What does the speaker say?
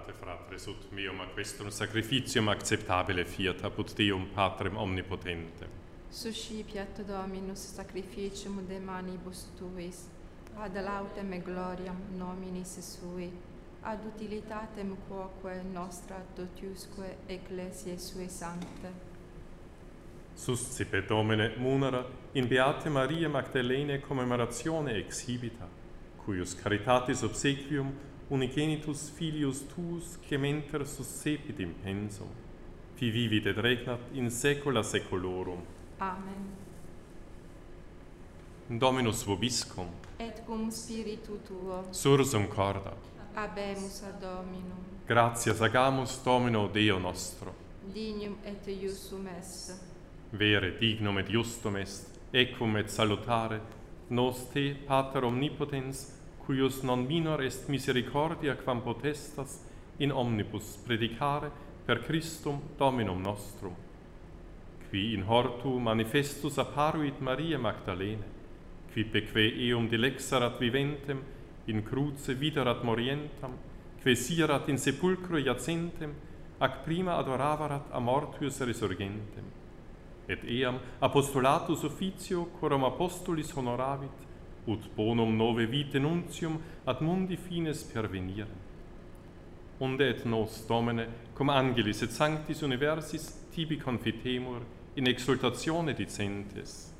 Pietate, fratres, ut meum a questum sacrificium acceptabile fiat apud Deum Patrem omnipotentem. Suscipiat Dominus sacrificium de manibus tuis, ad lautem et gloriam nominis sui, ad utilitatem quoque nostra totiusque ecclesiae sue sancte. Suscipe Domine munera in Beate Maria Magdalene commemoratione exhibita, cuius caritatis obsequium unigenitus filius tuus clementer suscepit in pensum, qui vivit et regnat in saecula saeculorum. Amen. Dominus vobiscum, Et cum spiritu tuo, sursum corda, habemus ad Dominum, gratias agamus Domino Deo nostro. dignum et iusum est. Vere dignum et justum est, equum et salutare, nos te, Pater omnipotens, cuius non minor est misericordia quam potestas in omnibus predicare per Christum Dominum nostrum, qui in hortu manifestus apparuit Maria Magdalene, qui peque eum dilexerat viventem, in cruce viderat morientam, que sierat in sepulcro iacentem, ac prima adoravarat a mortuis resurgentem. Et eam apostolatus officio quorum apostolis honoravit, ut bonum nove vitae nuntium ad mundi fines pervenirem. Unde et nos, Domine, cum angelis et sanctis universis tibi confitemur in exultatione dicentes.